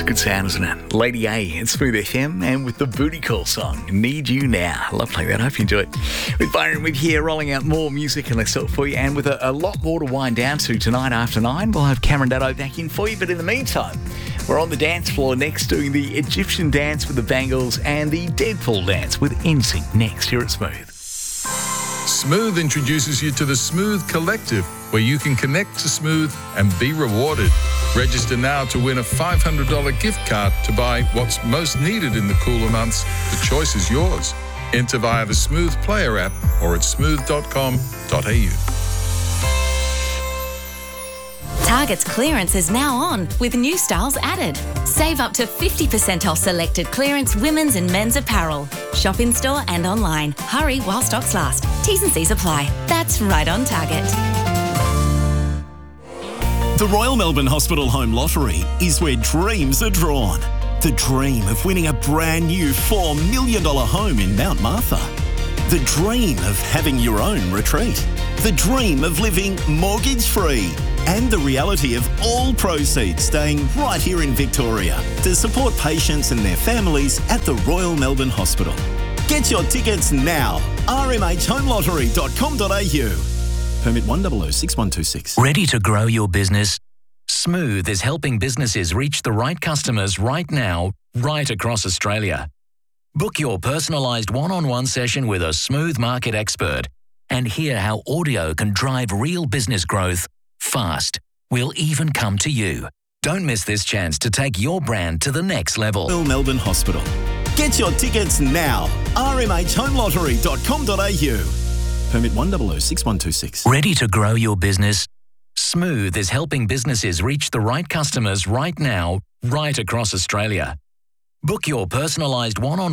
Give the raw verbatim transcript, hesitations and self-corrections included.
a good sound, isn't it? Lady A and Smooth F M, and with the Booty Call song, Need You Now. Love playing that. I hope you enjoy it. With Byron with here, rolling out more music and less for you, and with a, a lot more to wind down to tonight after nine. We'll have Cameron Dado back in for you, but in the meantime, we're on the dance floor next doing the Egyptian dance with the Bangles and the Deadpool dance with N Sync next here at Smooth. Smooth introduces you to the Smooth Collective, where you can connect to Smooth and be rewarded. Register now to win a five hundred dollars gift card to buy what's most needed in the cooler months. The choice is yours. Enter via the Smooth Player app or at smooth dot com dot a u. Target's clearance is now on with new styles added. Save up to fifty percent off selected clearance women's and men's apparel. Shop in store and online. Hurry while stocks last. T's and C's apply. That's right on Target. The Royal Melbourne Hospital Home Lottery is where dreams are drawn. The dream of winning a brand new four million dollars home in Mount Martha. The dream of having your own retreat. The dream of living mortgage-free. And the reality of all proceeds staying right here in Victoria to support patients and their families at the Royal Melbourne Hospital. Get your tickets now. r m h home lottery dot com dot a u. Permit one zero zero six one two six. Ready to grow your business? Smooth is helping businesses reach the right customers right now, right across Australia. Book your personalised one-on-one session with a Smooth market expert and hear how audio can drive real business growth fast. We'll even come to you. Don't miss this chance to take your brand to the next level. Royal Melbourne Hospital. Get your tickets now. r m h home lottery dot com dot a u. Permit one zero zero six one two six. Ready to grow your business? Smooth is helping businesses reach the right customers right now, right across Australia. Book your personalised one-on-one